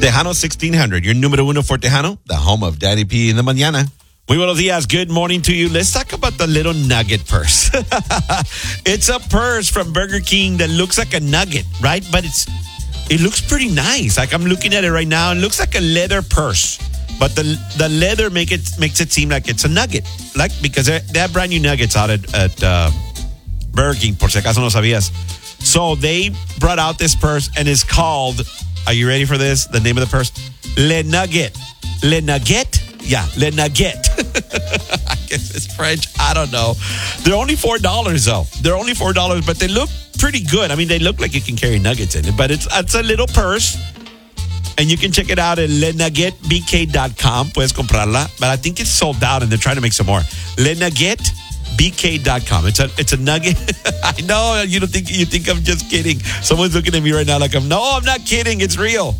Tejano 1600, your número uno for Tejano, the home of Daddy P in the mañana. Muy buenos días. Good morning to you. Let's talk about the little nugget purse. It's a purse from Burger King that looks like a nugget, right? But it looks pretty nice. Like I'm looking at it right now. It looks like a leather purse. But the leather makes it seem like it's a nugget. Like, because they have brand new nuggets out at Burger King, por si acaso no sabías. So they brought out this purse and it's called, are you ready for this? The name of the purse? Le Nugget. Le Nugget? Yeah, Le Nugget. I guess it's French. I don't know. They're only $4 though. They're only $4, but they look pretty good. I mean, they look like you can carry nuggets in it, but it's a little purse. And you can check it out at lenuggetbk.com. Puedes comprarla. But I think it's sold out and they're trying to make some more. lenuggetbk.com. It's a nugget. I know you think I'm just kidding. Someone's looking at me right now like I'm not kidding. It's real.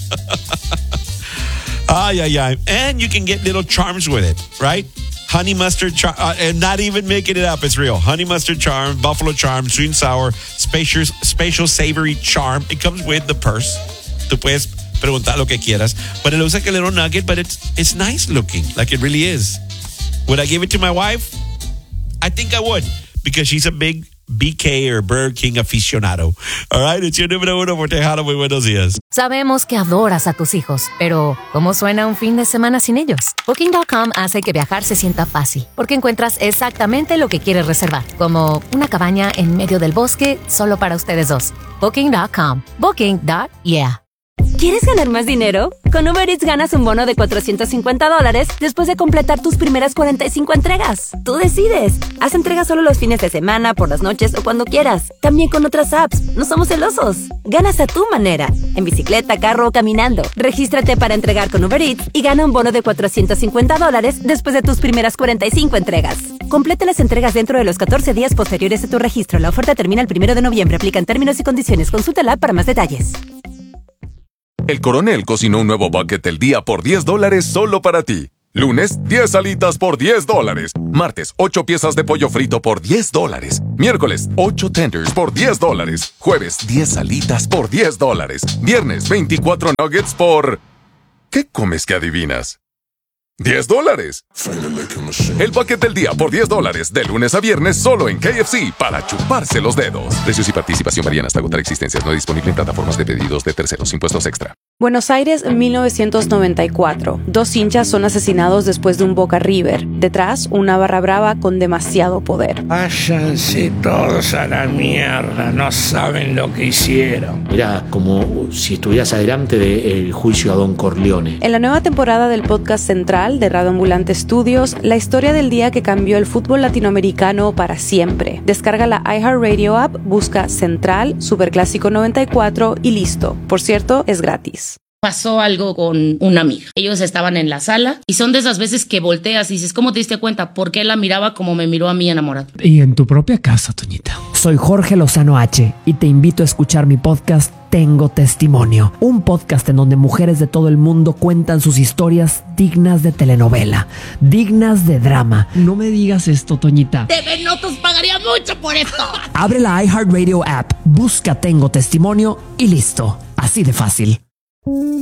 Yeah. And you can get little charms with it, right? Honey mustard charm, and not even making it up, it's real. Honey mustard charm, buffalo charm, sweet and sour, spatial savory charm. It comes with the purse. Tú puedes preguntar lo que quieras, but it looks like a little nugget, but it's nice looking, like it really is. Would I give it to my wife? I think I would, because she's a big BK or Burger King aficionado. All right, it's your número uno por Tejano. Muy buenos días. Sabemos que adoras a tus hijos, pero ¿cómo suena un fin de semana sin ellos? Booking.com hace que viajar se sienta fácil, porque encuentras exactamente lo que quieres reservar, como una cabaña en medio del bosque solo para ustedes dos. Booking.com. Booking.yeah. ¿Quieres ganar más dinero? Con Uber Eats ganas un bono de $450 después de completar tus primeras 45 entregas. Tú decides. Haz entregas solo los fines de semana, por las noches o cuando quieras. También con otras apps. No somos celosos. Ganas a tu manera. En bicicleta, carro o caminando. Regístrate para entregar con Uber Eats y gana un bono de $450 después de tus primeras 45 entregas. Completa las entregas dentro de los 14 días posteriores a tu registro. La oferta termina el 1 de noviembre. Aplican términos y condiciones. Consulta la app para más detalles. El Coronel cocinó un nuevo bucket del día por $10 solo para ti. Lunes, 10 alitas por $10. Martes, 8 piezas de pollo frito por $10. Miércoles, 8 tenders por $10. Jueves, 10 alitas por $10. Viernes, 24 nuggets por... ¿Qué comes que adivinas? $10. El bucket del día por $10 de lunes a viernes solo en KFC para chuparse los dedos. Precios y participación varían hasta agotar existencias. No disponible en plataformas de pedidos de terceros. Impuestos extra. Buenos Aires, 1994. 2 hinchas son asesinados después de un Boca River. Detrás, una barra brava con demasiado poder. Váyanse todos a la mierda. No saben lo que hicieron. Era como si estuvieras adelante del juicio a Don Corleone. En la nueva temporada del podcast central de Radio Ambulante Studios, la historia del día que cambió el fútbol latinoamericano para siempre. Descarga la iHeartRadio app, busca Central, Superclásico 94 y listo. Por cierto, es gratis. Pasó algo con una amiga. Ellos estaban en la sala y son de esas veces que volteas y dices, ¿cómo te diste cuenta? Porque él la miraba como me miró a mí enamorado. Y en tu propia casa, Toñita. Soy Jorge Lozano H y te invito a escuchar mi podcast Tengo Testimonio, un podcast en donde mujeres de todo el mundo cuentan sus historias dignas de telenovela, dignas de drama. No me digas esto, Toñita. TV Notos pagaría mucho por esto. Abre la iHeartRadio app, busca Tengo Testimonio y listo. Así de fácil.